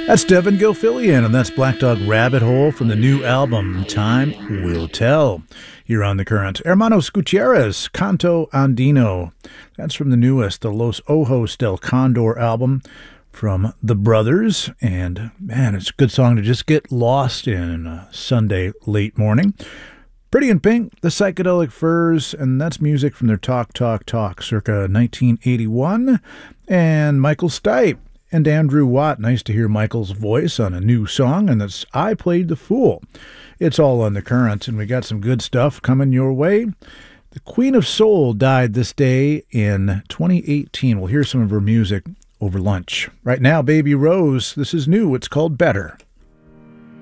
That's Devin Gilfillian, and that's Black Dog Rabbit Hole from the new album Time Will Tell. Here on The Current, Hermanos Gutierrez, Canto Andino. That's from the newest, the Los Ojos del Condor album from the Brothers. And man, it's a good song to just get lost in a Sunday late morning. Pretty in Pink, The Psychedelic Furs, and that's music from their Talk, Talk, Talk, circa 1981. And Michael Stipe and Andrew Watt. Nice to hear Michael's voice on a new song, and that's I Played the Fool. It's all on The Current, and we got some good stuff coming your way. The Queen of Soul died this day in 2018. We'll hear some of her music over lunch. Right now, Baby Rose, this is new. It's called Better.